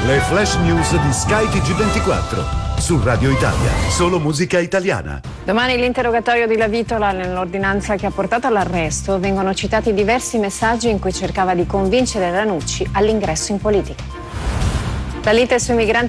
Le flash news di Sky TG24 su Radio Italia, solo musica italiana. Domani l'interrogatorio di Lavitola nell'ordinanza che ha portato all'arresto. Vengono citati diversi messaggi in cui cercava di convincere Ranucci all'ingresso in politica. La lite sui migranti